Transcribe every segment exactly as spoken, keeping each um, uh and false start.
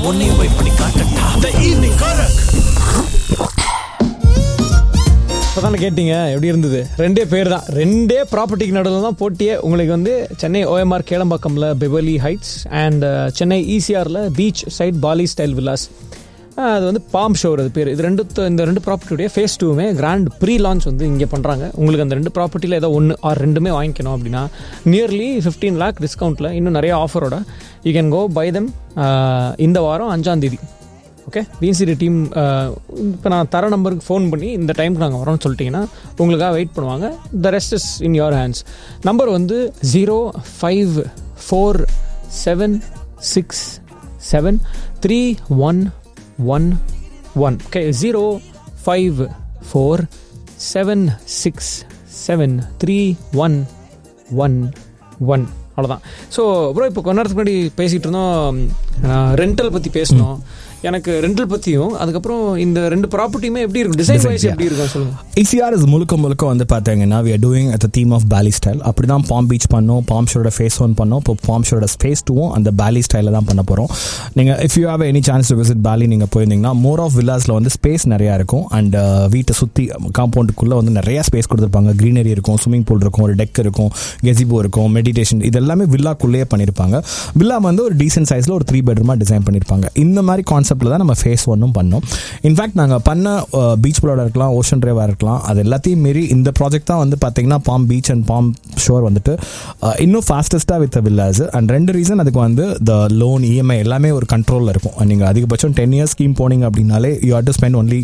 உன்னையும் போய் பண்ணி காட்டட்டா. The evening Korak. இப்போதானே கேட்டீங்க எப்படி இருந்தது? ரெண்டே பேர் தான், ரெண்டே ப்ராப்பர்ட்டிக்கு நடுவில் தான் போட்டியே. உங்களுக்கு வந்து Chennai OMR கேளம்பாக்கமில் Beverly heights and Chennai இசிஆரில் beach side poly style villas. அது வந்து பாம் ஷோர் அது பேர். இது ரெண்டு இந்த ரெண்டு ப்ராப்பர்ட்டியுடைய ஃபேஸ் டூவுமே கிராண்ட் ப்ரீ லான்ச் வந்து இங்கே பண்ணுறாங்க. உங்களுக்கு அந்த ரெண்டு ப்ராப்பர்ட்டியில் ஏதோ ஒன்று ஆர் ரெண்டுமே வாங்கிக்கணும் அப்படின்னா நியர்லி ஃபிஃப்டீன் லேக் டிஸ்கவுண்ட்டில் இன்னும் நிறைய ஆஃபரோட you can go by them இந்த வாரம் அஞ்சாந்தேதி. ஓகே, பிஎன்சிடி டீம் இப்போ நான் தர நம்பருக்கு ஃபோன் பண்ணி இந்த டைமுக்கு நாங்கள் வரோம்னு சொல்லிட்டிங்கன்னா உங்களுக்காக வெயிட் பண்ணுவாங்க. The rest is in your hands. Number வந்து zero five four seven six seven three one one one. Okay, zero five four seven six seven three one one one. அவ்வளோதான். ஸோ ப்ரோ, இப்போ கொஞ்ச நேரத்துக்கு முன்னாடி பேசிகிட்டு இருந்தோம், rental பற்றி பேசணும். எனக்கு ரெண்டல் பற்றியும் அதுக்கப்புறம் இந்த ரெண்டு ப்ராப்பர்ட்டியுமே எப்படி இருக்கும், டிசைன் வைஸ் எப்படி இருக்கும் சொல்லுங்க. இசிஆர் இஸ் முழுக்க முழுக்க வந்து பார்த்தீங்கன்னா we are doing at the theme of Bali style. அப்படி தான் பாம் பீச் பண்ணோம், பாம் ஷோட ஃபேஸ் ஒன் பண்ணோம், இப்போ பாம் ஷோட ஃபேஸ் டூவும் அந்த பாலி ஸ்டைலில் தான் பண்ண போகிறோம். நீங்கள் if you have any chance to visit poly நீங்கள் போயிருந்தீங்கன்னா மோர் ஆஃப் வில்லாஸில் வந்து ஸ்பேஸ் நிறையா இருக்கும். அண்ட் வீட்டை சுற்றி காம்பவுண்டுக்குள்ளே வந்து நிறையா ஸ்பேஸ் கொடுத்துருப்பாங்க. க்ரீனரி இருக்கும், ஸ்விம்மிங் பூல் இருக்கும், ஒரு டெக் இருக்கும், கெசிபோ இருக்கும், மெடிடேஷன், இது எல்லாமே வில்லாக்குள்ளேயே பண்ணியிருப்பாங்க. வில்லா வந்து ஒரு டீசென்ட் சைஸில் ஒரு த்ரீ பெட்ரூமாக டிசைன் பண்ணியிருப்பாங்க. இந்த மாதிரி கான்செப்டில் தான் நம்ம ஃபேஸ் ஒன்னும் பண்ணோம். இன்ஃபேக்ட் நாங்கள் பண்ண பீச் புலோட இருக்கலாம், ஓஷன் ட்ரைவாக இருக்கலாம், அது எல்லாத்தையும் மீறி இந்த ப்ராஜெக்ட் தான் வந்து பார்த்தீங்கன்னா palm beach and bomb sure வந்துட்டு இன்னும் ஃபாஸ்டஸ்ட்டாக வித் வில்லாஸ். அண்ட் ரெண்டு ரீசன் அதுக்கு வந்து த லோன் இஎம்ஐ எல்லாமே ஒரு கண்ட்ரோலில் இருக்கும். நீங்கள் அதிகபட்சம் டென் இயர்ஸ் ஸ்கீம் போனீங்க அப்படின்னாலே you have to spend only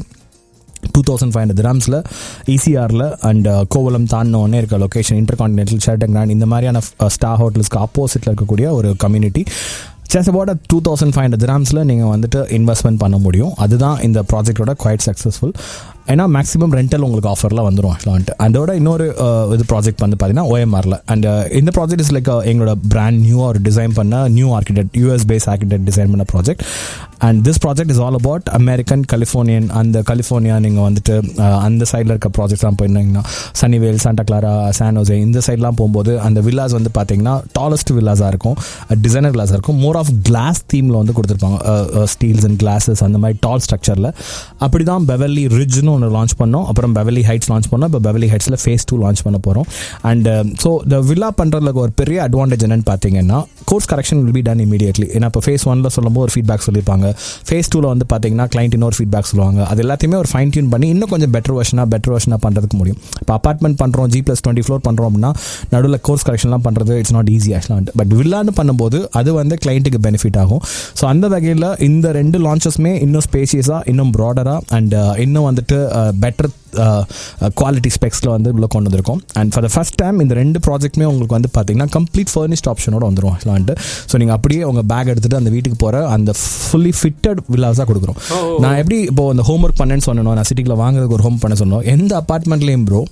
two thousand five hundred கிராம்ஸில் இசிஆரில் and Kovalam தாண்டினோடனே இருக்க லொக்கேஷன் இன்டர்கான்டினென்டல் ஷெரட்டன் கிராண்ட் இந்த மாதிரியான ஸ்டார் ஹோட்டல்ஸ்க்கு ஆப்போசிட்டில் இருக்கக்கூடிய ஒரு community. Just about two thousand five hundred கிராம்ஸில் நீங்கள் வந்துட்டு இன்வெஸ்ட்மெண்ட் பண்ண முடியும். அதுதான் இந்த ப்ராஜெக்டோட குவைட் சக்ஸஸ்ஃபுல். ஏன்னா மேக்ஸிமம் ரெண்டல் உங்களுக்கு ஆஃபரில் வந்துடும் ஆக்சுவலாக. அதோட இன்னொரு இது ப்ராஜெக்ட் வந்து பார்த்தீங்கன்னா ஓஎம்ஆரில். அண்ட் இந்த ப்ராஜெக்ட் இஸ் லைக் எங்களோட பிராண்ட் நியூவாக ஒரு டிசைன் பண்ண new architect, US base architect design பண்ண project. And this project is all about American Californian. அந்த கலிஃபோர்னியா நீங்கள் வந்துட்டு அந்த சைடில் இருக்க ப்ராஜெக்ட்ஸ்லாம் போயிருந்தீங்கன்னா சனிவேல், சாண்டா கிளாரா, சானோசே இந்த சைட்லாம் போகும்போது அந்த வில்லாஸ் வந்து பார்த்தீங்கன்னா டாலஸ்ட் வில்லாஸாக இருக்கும், டிசைனர் வில்லாஸாக இருக்கும். மோர் ஆஃப் கிளாஸ் தீமில் வந்து கொடுத்துருப்பாங்க, ஸ்டீல்ஸ் அண்ட் கிளாஸஸ் அந்த மாதிரி டால் ஸ்ட்ரக்சரில். அப்படி தான் பெவர்லி ரிட்ஜ்னு ஒன்று லான்ச் பண்ணோம், அப்புறம் பெவர்லி ஹைட்ஸ் லான்ச் பண்ணோம், இப்போ பெவர்லி ஹைட்ஸில் ஃபேஸ் டூ லான்ச் பண்ண போகிறோம். அண்ட் ஸோ இந்த வில்லா பண்ணுறதுல ஒரு பெரிய அட்வான்டேஜ் என்னன்னு பார்த்தீங்கன்னா course correction will be done immediately. ஏன்னா இப்போ ஃபேஸ் ஒன்ல சொல்லும்போது ஒரு ஃபீட்பேக் சொல்லியிருப்பாங்க, ஃபேஸ் டூவில் வந்து பார்த்தீங்கன்னா கிளைண்ட் இன்னொரு ஃபீட்பேக் சொல்லுவாங்க. அது எல்லாத்தையுமே ஒரு ஃபைன் டியூன் பண்ணி இன்னும் கொஞ்சம் பெட்டர் வெர்ஷனாக பெட்டர் வெர்ஷனாக பண்ணுறதுக்கு முடியும். இப்போ அப்பார்ட்மெண்ட் பண்ணுறோம், ஜி ப்ளஸ் டுவெண்ட்டி ஃப்ளோர் பண்ணுறோம் அப்படின்னா நடுவில் கோர்ஸ் கரெக்ஷன்லாம் பண்ணுறது இட்ஸ் நாட் ஈஸி ஆக்சுவலாக. பட் வில்லான்னு பண்ணும்போது அது வந்து கிளைண்ட்டுக்கு பெனிஃபிட் ஆகும். ஸோ அந்த வகையில் இந்த ரெண்டு லான்ச்சஸுமே இன்னும் ஸ்பேசியஸாக, இன்னும் ப்ராடராக அண்ட் இன்னும் வந்துட்டு பெட்டர் குவாலிட்டி ஸ்பெக்ஸில் வந்து உள்ள கொண்டு வந்திருக்கோம். And for the first time இந்த ரெண்டு ப்ராஜெக்ட்டுமே உங்களுக்கு வந்து பார்த்தீங்கன்னா கம்ப்ளீட் ஃபர்னிஷ்ட் ஆப்ஷனோட வந்துடும் ஆக்சுவலாக. ஸோ நீங்கள் அப்படியே உங்கள் பேக் எடுத்துகிட்டு அந்த வீட்டுக்கு போகிற அந்த ஃபுல்லி ஃபிட்டட் வில்லாஸாக கொடுக்குறோம். நான் எப்படி இப்போ அந்த ஹோம் ஒர்க் பண்ணேன்னு சொன்னேன், நான் சிட்டிக்குள்ள வாங்குறதுக்கு ஒரு ஹோம் பண்ண சொன்னோம். எந்த அப்பார்ட்மெண்ட்லேயும் bro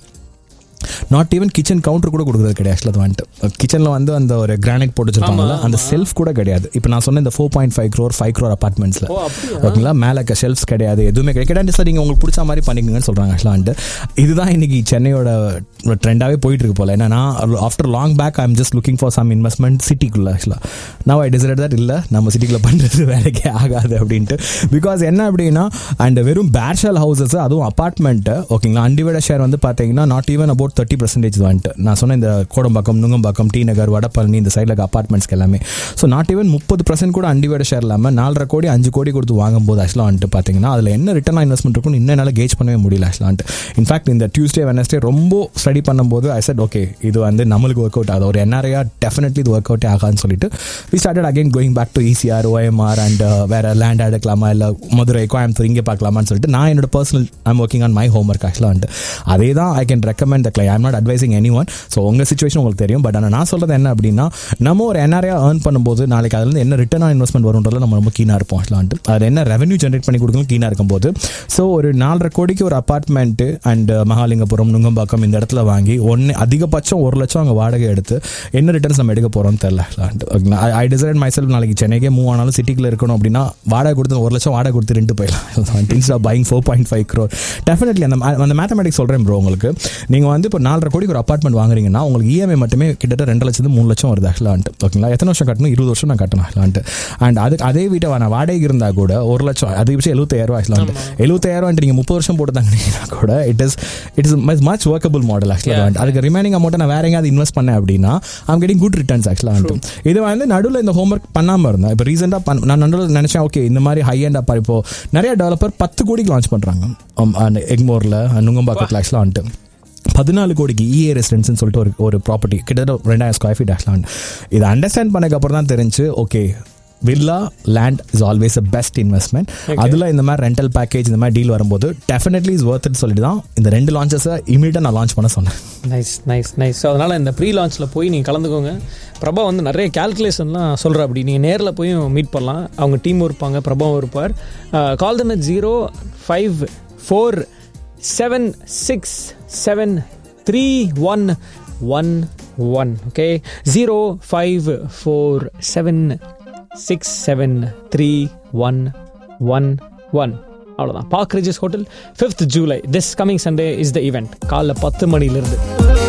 not even kitchen counter கூட கொடுக்குறது கிடையாது ஆக்சுவலாக. வந்துட்டு கிச்சனில் வந்து அந்த ஒரு கிரானைட் போட்டு வச்சிருப்பாங்கல்ல, அந்த செல்ஃப் கூட கிடையாது. இப்போ நான் சொன்ன இந்த four point five crore five crore அப்பார்ட்மெண்ட்ஸில் ஓகேங்களா, மேலே இருக்க ஷெல்ஃப்ஸ் கிடையாது, எதுவுமே கிடையாது. சார் நீங்கள் உங்களுக்கு பிடிச்ச மாதிரி பண்ணிக்கங்கன்னு சொல்கிறாங்க ஆக்சுவலாக. வந்துட்டு இதுதான் இன்னைக்கு சென்னையோட ட்ரெண்டாகவே போயிட்டு இருக்கு போல. ஏன்னா after long back I am just looking for some investment சிட்டிக்குள்ள ஆக்சுவலாக. நவ் ஐ டிசைட் தட் இல்லை, நம்ம சிட்டிக்குள்ள பண்ணுறது வேலைக்கே ஆகாது அப்படின்ட்டு. பிகாஸ் என்ன அப்படின்னா அண்ட் வெறும் பேர்ஷல் ஹவுசஸ், அதுவும் அப்பார்ட்மெண்ட்டு ஓகேங்களா, அன்டிவைடட் ஷேர் வந்து பார்த்தீங்கன்னா not even about thirty percentage வந்துட்டு. நான் சொன்ன இந்த கோடம்பாக்கம், நுங்கம்பாக்கம், டி நகர், வடபழனி இந்த சைடில் இருக்க அப்பார்ட்மெண்ட்ஸ்க்கு எல்லாமே ஸோ நாட் ஈவன் முப்பது பர்சன்ட் கூட அன்டிவைடட் ஷேர் இல்லாமல் நாலரை கோடி அஞ்சு கோடி கொடுத்து வாங்கும்போது ஆக்சுவலாக வந்துட்டு பார்த்தீங்கன்னா அதில் என்ன ரிட்டர்ன் இன்வெஸ்ட்மெண்ட் இருக்குன்னு இன்னும் என்னால் கேஜ் பண்ணவே முடியல ஆக்சுவலாக. இன்ஃபேக்ட் இந்த டியூஸ்டே வெனஸ்டே ரொம்ப ஸ்டடி பண்ணும்போது ஐ செட் ஓகே இது வந்து நம்மளுக்கு ஒர்க் அவுட் ஆகுது, ஒரு என்ஆர்ஐயா டெஃபினெட்லி இது ஒர்க் அவுட்டே ஆகாதுன்னு சொல்லிட்டு we started again going back to ECR, OMR and வேற லேண்ட் எடுக்கலாமா இல்லை மதுரை, கோயம்புத்தூர் இங்கே பார்க்கலாமான்னு சொல்லிட்டு நான் என்னோட personal I'm working on my home work ஆக்சுவலாக வந்துட்டு. அதே தான் ஐ கேன் ரெக்கமெண்ட் த கிளை. I'm not advising any one. So உங்கள் சிச்சுவேஷன் உங்களுக்கு தெரியும். பட் ஆனால் நான் சொல்கிறது என்ன அப்படின்னா நம்ம ஒரு என்ஆர்ஐயா ஏர்ன் பண்ணும்போது நாளைக்கு அதுலேருந்து என்ன ரிட்டர்ன் ஆன் இன்வெஸ்ட்மெண்ட் வரும்ன்றதுல நம்ம ரொம்ப கீனாக இருப்போம் ஆக்சுவலாக. அதில் என்ன ரெவன்யூ ஜென்ரேட் பண்ணி கொடுக்கணும் கீனாக இருக்கும்போது ஸோ ஒரு நாலரை கோடிக்கு ஒரு அப்பார்ட்மெண்ட்டு அண்ட் மகாலிங்கபுரம், நுங்கம்பாக்கம் இந்த இடத்துல வாங்கி ஒன்று அதிகபட்சம் ஒரு லட்சம் அங்கே வாடகை எடுத்து என்ன ரிட்டர்ன்ஸ் நம்ம எடுக்க போகிறோம்னு தெரியல. ஐ டிசைட் மை செல்ஃப் நாளைக்கு சென்னைக்கே மூவ் ஆனாலும் சிட்டிக்குள்ள இருக்கணும் அப்படின்னா வாடகை கொடுத்து ஒரு லட்சம் வாடகை கொடுத்து ரெண்டு போயிடலாம். Insta buying four point five crore definitely அந்த அந்த மேத்தமெட்டிக்ஸ் சொல்கிறேன் ப்ரோ உங்களுக்கு. நீங்கள் வந்து இப்போ நாலரை கோடிக்கு ஒரு அப்பார்ட்மெண்ட் வாங்குறீங்கன்னா உங்களுக்கு இஎம்ஐ மட்டுமே கிட்டத்தட்ட ரெண்டு லட்சத்து மூணு லட்சம் வருது ஆக்சுவலான்ட்டு. ஓகேங்களா, எத்தனை வருஷம் கட்டணும்? இருபது வருஷம் நான் கட்டணும் ஆக்சுவலான்ட்டு. அண்ட் அதுக்கு அதே வீட்டை நான் வாடகை இருந்தால் கூட ஒரு லட்சம் அதிகபட்சம் எழுபத்தாயிரம் ஆக்சுவலான்ட்டு. எழுபத்தாயிரம் நீங்கள் முப்பது வருஷம் போட்டு தாங்கன்னா கூட it is it is much workable model ஆக்சுவலாக. அதுக்கு ரிமைனிங் அமௌண்ட்டை நான் வேற எங்கேயாவது இன்வெஸ்ட் பண்ணேன் அப்படின்னா ஐம் கெட்டிங் குட் ரிட்டர்ன்ஸ் ஆக்சுவலாக. இது வந்து நடுவில் இந்த ஹோம்ஒர்க் பண்ணாமல் இருந்தேன். இப்போ ரீசெண்டாக நான் நடுவில் நினச்சேன் ஓகே இந்த மாதிரி ஹை அண்ட் அப்பா இப்போ நிறைய டெவலப்பர் பத்து கோடிக்கு லான்ச் பண்ணுறாங்க எக்மோரில் நுங்கம்பாக்கத்தில் ஆக்சுவலாக வந்துட்டு பதினாலு கோடிக்கு இஏ ரெசிடென்ஸ்னு சொல்லிட்டு ஒரு ஒரு ப்ராப்பர்ட்டி கிட்டத்தட்ட ரெண்டாயிரம் ஸ்கொயர் ஃபீட் ஆக்சுவலாக. இதை அண்டர்ஸ்டாண்ட் பண்ணக்கப்புறம் தான் தெரிஞ்சு okay villa land is always a best investment. அதில் இந்த மாதிரி ரெண்டல் பேக்கேஜ் இந்த மாதிரி டீல் வரும்போது டெஃபினெட்லி இஸ் ஒர்த் இட் சொல்லிட்டு தான் இந்த ரெண்டு லான்ச்சஸை இமீடியட்டாக நான் லான்ச் பண்ண சொன்னேன். Nice nice nice. ஸோ அதனால் இந்த ப்ரீ லான்ச்சில் போய் நீங்கள் கலந்துக்கோங்க. பிரபா வந்து நிறைய கேல்குலேஷன்லாம் சொல்கிற அப்படி நீங்கள் நேரில் போய் மீட் பண்ணலாம். அவங்க டீமும் இருப்பாங்க, பிரபாவும் இருப்பார். கால் தம் at zero five four seven six seven three one one one okay zero five four seven six seven three one one one அவ்வளோதான். Park ridges hotel fifth July this coming Sunday is the event. காலைல பத்து மணிலிருந்து